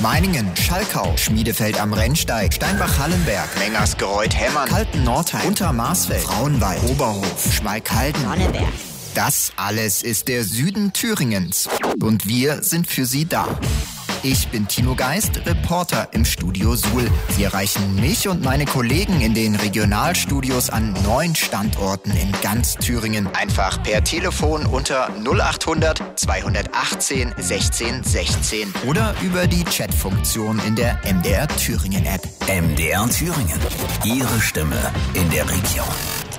Meiningen, Schalkau, Schmiedefeld am Rennsteig, Steinbach-Hallenberg, Mengersgereuth-Hemmern, Kalten-Nordheim, Untermarsfeld, Frauenwald, Oberhof, Schmalkalden, Sonneberg. Das alles ist der Süden Thüringens. Und wir sind für Sie da. Ich bin Tino Geist, Reporter im Studio Suhl. Sie erreichen mich und meine Kollegen in den Regionalstudios an 9 Standorten in ganz Thüringen. Einfach per Telefon unter 0800 218 16 16 oder über die Chatfunktion in der MDR Thüringen App. MDR Thüringen. Ihre Stimme in der Region.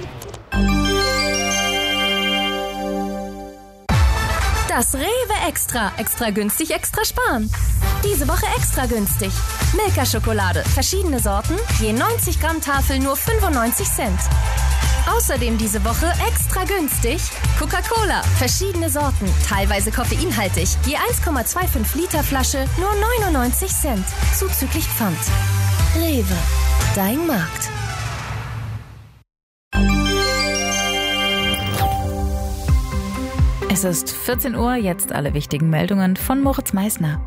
Das Rewe Extra. Extra günstig, extra sparen. Diese Woche extra günstig. Milka-Schokolade, verschiedene Sorten, je 90 Gramm Tafel nur 95 Cent. Außerdem diese Woche extra günstig Coca-Cola, verschiedene Sorten, teilweise koffeinhaltig, je 1,25 Liter Flasche nur 99 Cent, zuzüglich Pfand. Rewe, dein Markt. Es ist 14 Uhr, jetzt alle wichtigen Meldungen von Moritz Meissner.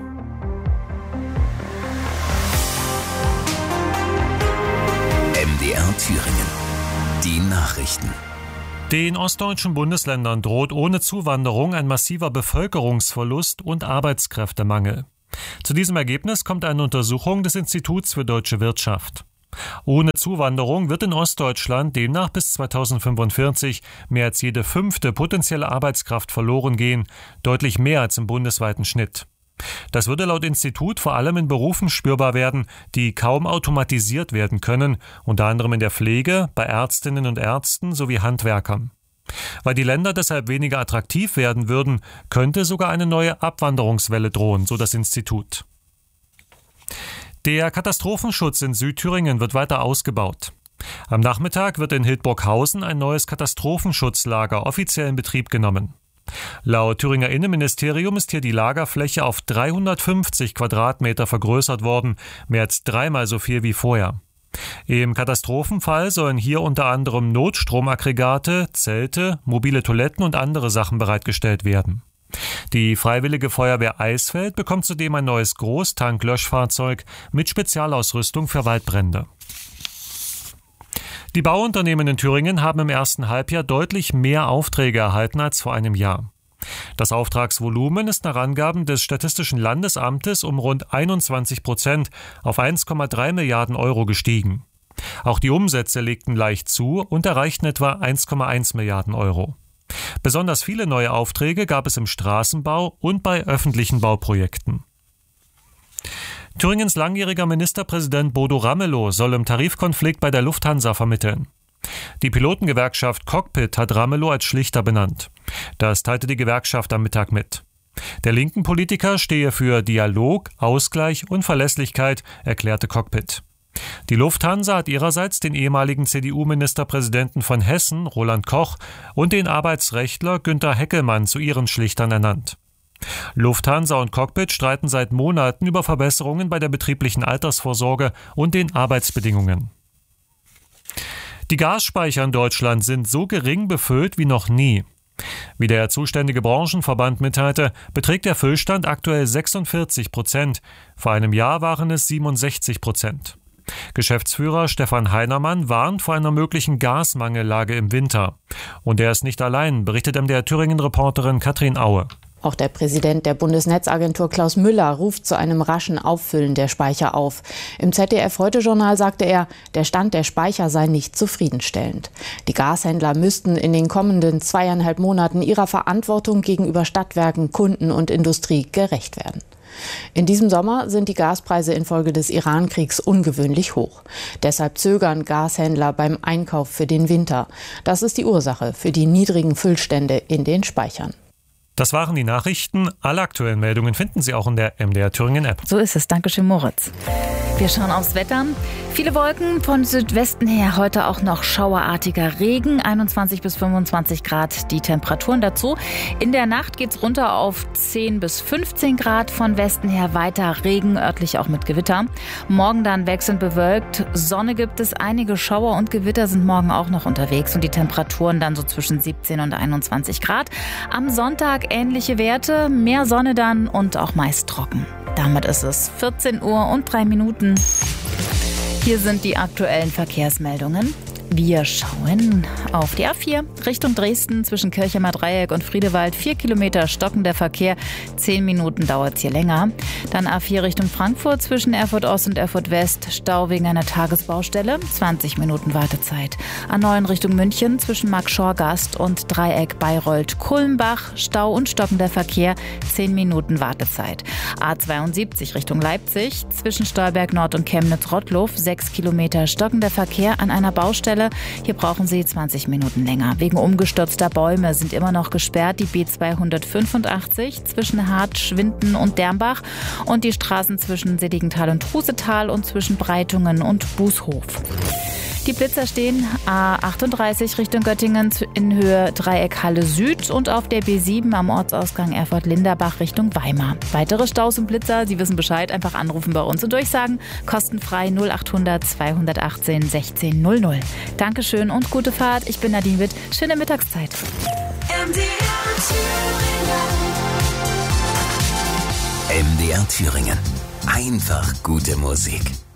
MDR Thüringen. Die Nachrichten. Den ostdeutschen Bundesländern droht ohne Zuwanderung ein massiver Bevölkerungsverlust und Arbeitskräftemangel. Zu diesem Ergebnis kommt eine Untersuchung des Instituts für deutsche Wirtschaft. Ohne Zuwanderung wird in Ostdeutschland demnach bis 2045 mehr als jede 5. potenzielle Arbeitskraft verloren gehen, deutlich mehr als im bundesweiten Schnitt. Das würde laut Institut vor allem in Berufen spürbar werden, die kaum automatisiert werden können, unter anderem in der Pflege, bei Ärztinnen und Ärzten sowie Handwerkern. Weil die Länder deshalb weniger attraktiv werden würden, könnte sogar eine neue Abwanderungswelle drohen, so das Institut. Der Katastrophenschutz in Südthüringen wird weiter ausgebaut. Am Nachmittag wird in Hildburghausen ein neues Katastrophenschutzlager offiziell in Betrieb genommen. Laut Thüringer Innenministerium ist hier die Lagerfläche auf 350 Quadratmeter vergrößert worden, mehr als 3-mal so viel wie vorher. Im Katastrophenfall sollen hier unter anderem Notstromaggregate, Zelte, mobile Toiletten und andere Sachen bereitgestellt werden. Die Freiwillige Feuerwehr Eisfeld bekommt zudem ein neues Großtanklöschfahrzeug mit Spezialausrüstung für Waldbrände. Die Bauunternehmen in Thüringen haben im ersten Halbjahr deutlich mehr Aufträge erhalten als vor einem Jahr. Das Auftragsvolumen ist nach Angaben des Statistischen Landesamtes um rund 21% auf 1,3 Milliarden Euro gestiegen. Auch die Umsätze legten leicht zu und erreichten etwa 1,1 Milliarden Euro. Besonders viele neue Aufträge gab es im Straßenbau und bei öffentlichen Bauprojekten. Thüringens langjähriger Ministerpräsident Bodo Ramelow soll im Tarifkonflikt bei der Lufthansa vermitteln. Die Pilotengewerkschaft Cockpit hat Ramelow als Schlichter benannt. Das teilte die Gewerkschaft am Mittag mit. Der linken Politiker stehe für Dialog, Ausgleich und Verlässlichkeit, erklärte Cockpit. Die Lufthansa hat ihrerseits den ehemaligen CDU-Ministerpräsidenten von Hessen, Roland Koch, und den Arbeitsrechtler Günter Heckelmann zu ihren Schlichtern ernannt. Lufthansa und Cockpit streiten seit Monaten über Verbesserungen bei der betrieblichen Altersvorsorge und den Arbeitsbedingungen. Die Gasspeicher in Deutschland sind so gering befüllt wie noch nie. Wie der zuständige Branchenverband mitteilte, beträgt der Füllstand aktuell 46%. Vor einem Jahr waren es 67%. Geschäftsführer Stefan Heinermann warnt vor einer möglichen Gasmangellage im Winter. Und er ist nicht allein, berichtet MDR Thüringen-Reporterin Katrin Aue. Auch der Präsident der Bundesnetzagentur Klaus Müller ruft zu einem raschen Auffüllen der Speicher auf. Im ZDF-Heute-Journal sagte er, der Stand der Speicher sei nicht zufriedenstellend. Die Gashändler müssten in den kommenden 2,5 Monaten ihrer Verantwortung gegenüber Stadtwerken, Kunden und Industrie gerecht werden. In diesem Sommer sind die Gaspreise infolge des Iran-Kriegs ungewöhnlich hoch. Deshalb zögern Gashändler beim Einkauf für den Winter. Das ist die Ursache für die niedrigen Füllstände in den Speichern. Das waren die Nachrichten. Alle aktuellen Meldungen finden Sie auch in der MDR Thüringen App. So ist es. Dankeschön, Moritz. Wir schauen aufs Wetter. Viele Wolken, von Südwesten her heute auch noch schauerartiger Regen, 21 bis 25 Grad die Temperaturen dazu. In der Nacht geht's runter auf 10 bis 15 Grad, von Westen her weiter Regen, örtlich auch mit Gewitter. Morgen dann wechselnd bewölkt, Sonne gibt es, einige Schauer und Gewitter sind morgen auch noch unterwegs und die Temperaturen dann so zwischen 17 und 21 Grad. Am Sonntag ähnliche Werte, mehr Sonne dann und auch meist trocken. Damit ist es 14:03. Hier sind die aktuellen Verkehrsmeldungen. Wir schauen auf die A4 Richtung Dresden zwischen Kirchheimer Dreieck und Friedewald. 4 Kilometer stockender Verkehr, 10 Minuten dauert es hier länger. Dann A4 Richtung Frankfurt zwischen Erfurt Ost und Erfurt West. Stau wegen einer Tagesbaustelle, 20 Minuten Wartezeit. A9 Richtung München zwischen Marktschorgast und Dreieck Bayreuth-Kulmbach. Stau und stockender Verkehr, 10 Minuten Wartezeit. A72 Richtung Leipzig zwischen Stolberg Nord und Chemnitz-Rottlow. 6 Kilometer stockender Verkehr an einer Baustelle. Hier brauchen Sie 20 Minuten länger. Wegen umgestürzter Bäume sind immer noch gesperrt die B285 zwischen Hart, Schwinden und Dermbach und die Straßen zwischen Seligenthal und Trusetal und zwischen Breitungen und Bußhof. Die Blitzer stehen A38 Richtung Göttingen in Höhe Dreieck Halle Süd und auf der B7 am Ortsausgang Erfurt-Linderbach Richtung Weimar. Weitere Staus und Blitzer, Sie wissen Bescheid, einfach anrufen bei uns und durchsagen. Kostenfrei 0800 218 1600. Dankeschön und gute Fahrt. Ich bin Nadine Witt. Schöne Mittagszeit. MDR Thüringen. Einfach gute Musik.